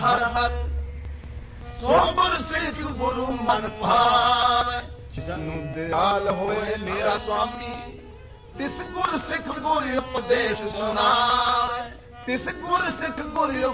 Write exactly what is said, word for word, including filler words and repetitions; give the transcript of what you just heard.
ਹਰ ਹਰ ਸੋ ਗੁਰ ਸਿੱਖ ਗੁਰੂ ਮਨ ਭਾਵੈ ਜਨੂੰ ਦਿਆਲ ਹੋਏ ਮੇਰਾ ਸੁਆਮੀ ਤਿਸ ਗੁਰ ਸਿੱਖ ਗੁਰ ਉਪਦੇਸ਼ ਸੁਨਾਵੈ ਤਿਸ ਗੁਰ ਸਿੱਖ ਗੁਰ